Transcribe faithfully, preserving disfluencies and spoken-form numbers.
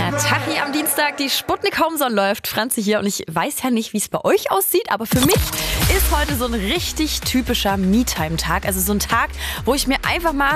Na, Tachi am Dienstag, die Sputnik Homeson läuft. Franzi hier und ich weiß ja nicht, wie es bei euch aussieht, aber für mich ist heute so ein richtig typischer Me-Time-Tag. Also so ein Tag, wo ich mir einfach mal